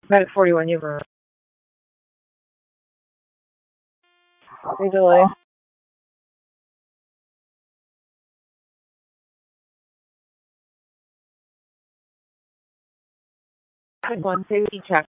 Right at 41, you were. Usually. Good one. Safety check.